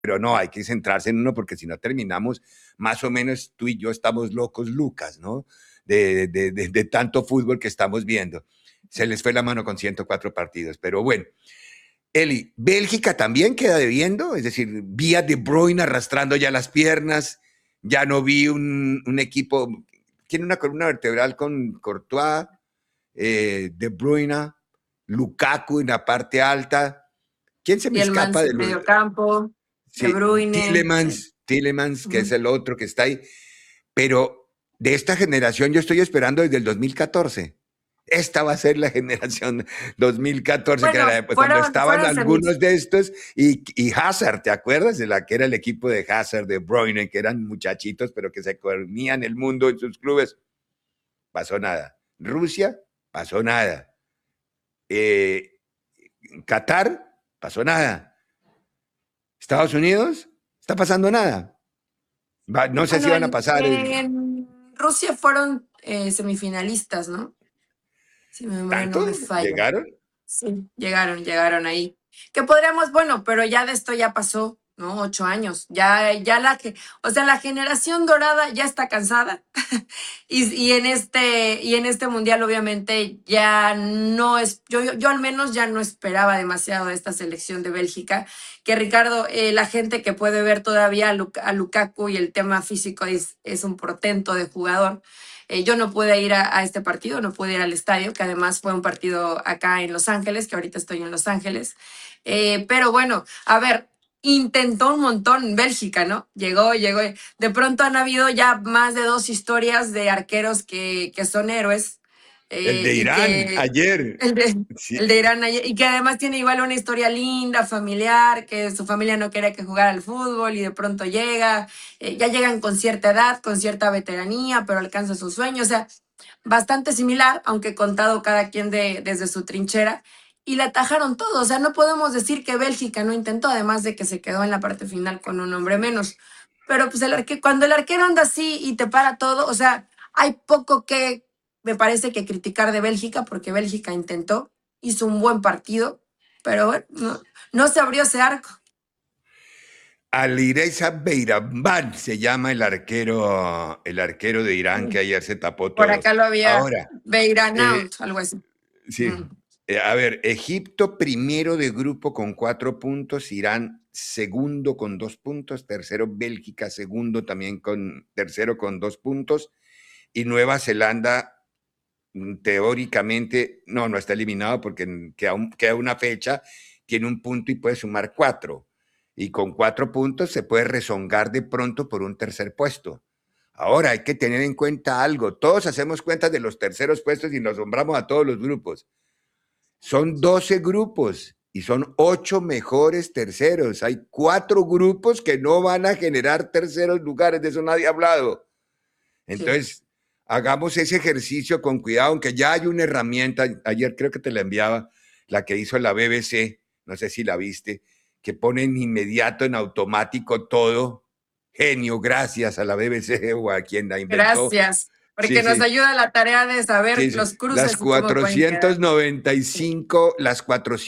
pero no, hay que centrarse en uno porque si no terminamos, más o menos tú y yo estamos locos, Lucas, ¿no? De tanto fútbol que estamos viendo. Se les fue la mano con 104 partidos, pero bueno. Eli, Bélgica también queda debiendo, es decir, vi a De Bruyne arrastrando ya las piernas, ya no vi un equipo, tiene una columna vertebral con Courtois, De Bruyne, Lukaku en la parte alta. ¿Quién se me escapa Tielemans de en los? medio campo, De Sí, Bruyne, sí. Tielemans, que es Ujú. el otro que está ahí. Pero de esta generación yo estoy esperando desde el 2014. Esta va a ser la generación 2014, que Bueno, era cuando estaban fueron semis. algunos de estos, y Hazard, ¿te acuerdas? De la que era el equipo de Hazard, de Bruyne, que eran muchachitos, pero que se comían el mundo en sus clubes. Pasó nada. Rusia, pasó nada. Eh, Qatar, pasó nada. Estados Unidos, está pasando nada. No sé si Bueno, van a pasar. en Rusia fueron semifinalistas, ¿no? Si mi memoria no me ¿Tanto? falla. ¿Llegaron? Sí, llegaron ahí. Que podríamos, bueno, pero ya de esto ya pasó, ¿no? 8 años. Ya o sea, la generación dorada ya está cansada. Y en este mundial, obviamente, ya no es, yo al menos ya no esperaba demasiado de esta selección de Bélgica. Que Ricardo, la gente que puede ver todavía a Lukaku y el tema físico es un portento de jugador. Yo no pude ir a este partido, no pude ir al estadio, que además fue un partido acá en Los Ángeles, que ahorita estoy en Los Ángeles. Pero bueno, a ver, intentó un montón Bélgica, ¿no? Llegó. De pronto han habido ya más de 2 historias de arqueros que son héroes. El de Y Irán, que ayer. el de, Sí. el de Irán ayer, y que además tiene igual una historia linda, familiar, que su familia no quería que jugara al fútbol y de pronto llega, ya llegan con cierta edad, con cierta veteranía, pero alcanza sus sueños, o sea, bastante similar, aunque contado cada quien desde su trinchera, y la atajaron todo, o sea, no podemos decir que Bélgica no intentó, además de que se quedó en la parte final con un hombre menos, pero pues cuando el arquero anda así y te para todo, o sea, hay poco que me parece que criticar de Bélgica, porque Bélgica intentó, hizo un buen partido, pero bueno, no se abrió ese arco. Alireza Beiraban se llama el arquero de Irán que ayer se tapó Por todo. acá lo había Ahora, eh, Beiranaut, algo así. sí, Mm. a ver, Egipto primero de grupo con 4 puntos, Irán segundo con 2 puntos, tercero Bélgica segundo también con tercero con 2 puntos, y Nueva Zelanda teóricamente, no está eliminado porque queda una fecha, tiene un punto y puede sumar 4. Y con 4 puntos se puede rezongar de pronto por un tercer puesto. Ahora hay que tener en cuenta algo. Todos hacemos cuentas de los terceros puestos y nos nombramos a todos los grupos. Son 12 grupos y son 8 mejores terceros. Hay 4 grupos que no van a generar terceros lugares. De eso nadie ha hablado. Sí. Entonces, hagamos ese ejercicio con cuidado, aunque ya hay una herramienta, ayer creo que te la enviaba, la que hizo la BBC, no sé si la viste, que pone en inmediato, en automático todo. Genio, gracias a la BBC o a quien la inventó. Gracias, Sí, porque nos sí, ayuda a la tarea de saber sí, sí. los cruces y cómo pueden quedar. Sí. Las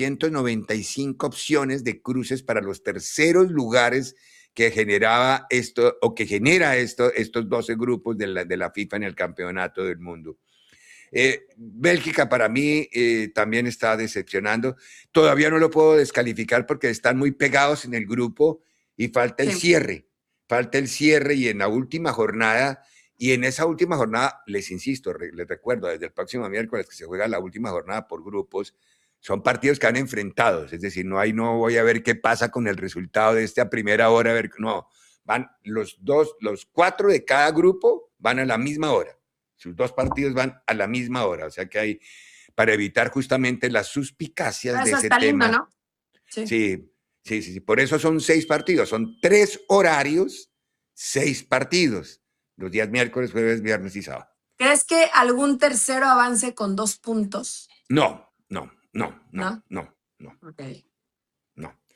495 opciones de cruces para los terceros lugares que generaba esto, o que genera estos 12 grupos de la FIFA en el campeonato del mundo. Bélgica para mí también está decepcionando. Todavía no lo puedo descalificar porque están muy pegados en el grupo y falta el Sí. cierre. Falta el cierre y en la última jornada, y en esa última jornada, les insisto, les recuerdo, desde el próximo miércoles que se juega la última jornada por grupos, son partidos que han enfrentados, es decir, no voy a ver qué pasa con el resultado de esta primera hora, a ver, no, van los 4 de cada grupo van a la misma hora. Sus 2 partidos van a la misma hora, o sea que hay, para evitar justamente las suspicacias de Eso ese está lindo, tema. ¿no? Sí. Sí, sí, sí, sí. Por eso son 6 partidos, son 3 horarios, 6 partidos. Los días miércoles, jueves, viernes y sábado. ¿Crees que algún tercero avance con 2 puntos? No, no, no, no, ¿No? no, no, Ok. no.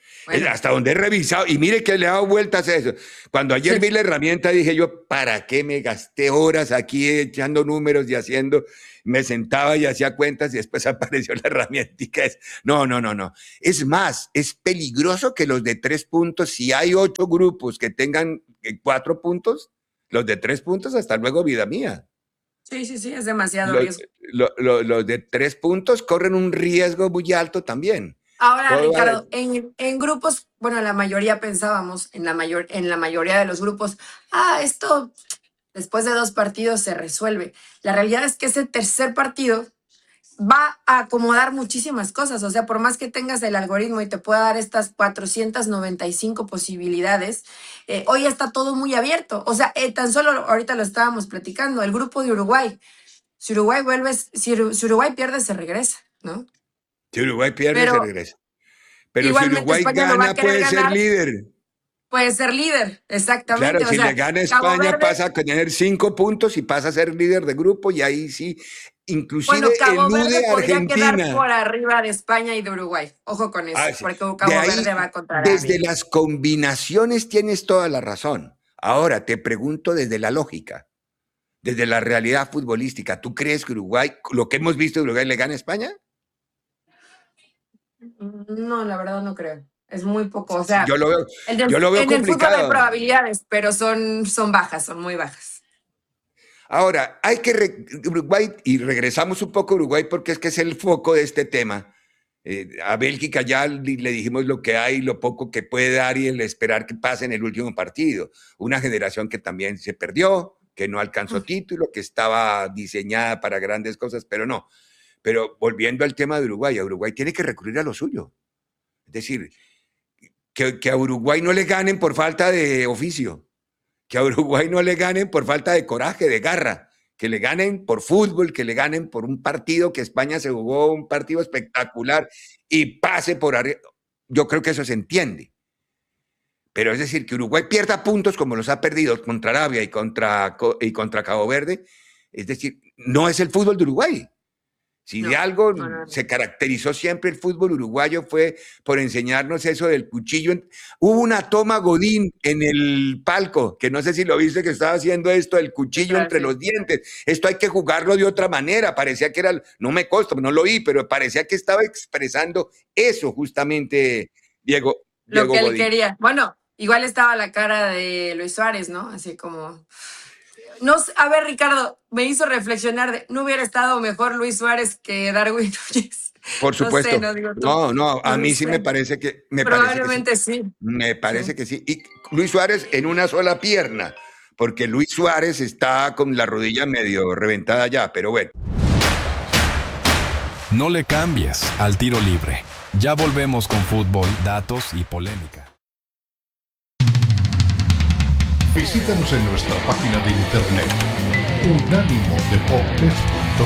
Bueno, Hasta donde he revisado, y mire que le he dado vueltas a eso. Cuando ayer vi la herramienta dije yo, ¿para qué me gasté horas aquí echando números y haciendo? Me sentaba y hacía cuentas y después apareció la herramienta. No, no, no, no. Es más, es peligroso que los de 3 puntos, si hay 8 grupos que tengan 4 puntos, los de 3 puntos, hasta luego, vida mía. sí, sí, sí, es demasiado Los, riesgo. los de 3 puntos corren un riesgo muy alto también. Ahora, Todo va- Ricardo, en grupos, bueno, la mayoría pensábamos, en la mayoría de los grupos, esto después de 2 partidos se resuelve. La realidad es que ese tercer partido va a acomodar muchísimas cosas. O sea, por más que tengas el algoritmo y te pueda dar estas 495 posibilidades, hoy está todo muy abierto. O sea, tan solo ahorita lo estábamos platicando, el grupo de Uruguay. Si Uruguay vuelve, si Uruguay pierde, se regresa, ¿no? Si Uruguay pierde, se Pero regresa. Pero si igualmente Uruguay España lo va a gana, querer puede ser ganar, líder. puede ser líder, Claro, exactamente. O si le sea, gana Cabo España, Verde, pasa a tener 5 puntos y pasa a ser líder de grupo y ahí sí, inclusive bueno, Cabo Verde elude a podría quedar Argentina. por arriba de España y de Uruguay. Ojo con eso, Sí. porque De Cabo ahí, Verde va contra desde Arabia. las combinaciones tienes toda la razón. Ahora te pregunto desde la lógica, desde la realidad futbolística. ¿Tú crees que Uruguay, lo que hemos visto de Uruguay, le gana a España? No, la verdad no creo. Es muy poco. O sea, Yo lo veo, yo lo veo en el fútbol hay complicado. probabilidades, pero son bajas, son muy bajas. Ahora, hay que Uruguay, y regresamos un poco a Uruguay porque es que es el foco de este tema. A Bélgica ya le dijimos lo que hay, lo poco que puede dar y el esperar que pase en el último partido. Una generación que también se perdió, que no alcanzó título, que estaba diseñada para grandes cosas, pero no. Pero volviendo al tema de Uruguay, a Uruguay tiene que recurrir a lo suyo. Es decir, que a Uruguay no le ganen por falta de oficio, que a Uruguay no le ganen por falta de coraje, de garra, que le ganen por fútbol, que le ganen por un partido que España se jugó, un partido espectacular y pase por arriba. Yo creo que eso se entiende. Pero es decir, que Uruguay pierda puntos como los ha perdido contra Arabia y contra Cabo Verde, es decir, no es el fútbol de Uruguay. Si de No, algo no, no, no. se caracterizó siempre el fútbol uruguayo fue por enseñarnos eso del cuchillo. Hubo una toma Godín en el palco, que no sé si lo viste, que estaba haciendo esto, el cuchillo entre los dientes. Esto hay que jugarlo de otra manera. Parecía que era, no me consta, no lo vi, pero parecía que estaba expresando eso justamente Lo Diego que él Godín. quería. Bueno, igual estaba la cara de Luis Suárez, ¿no? Así como... No, a ver, Ricardo, me hizo reflexionar de, ¿no hubiera estado mejor Luis Suárez que Darwin Núñez? Por No sé, supuesto. no digo tú. No, no, a No mí sí me sé. parece que, me parece que sí. Probablemente sí. Me Sí. parece que sí. Y Luis Suárez en una sola pierna, porque Luis Suárez está con la rodilla medio reventada ya, pero bueno. No le cambies al tiro libre. Ya volvemos con fútbol, datos y polémica. Visítanos en nuestra página de internet unánimodeportes.com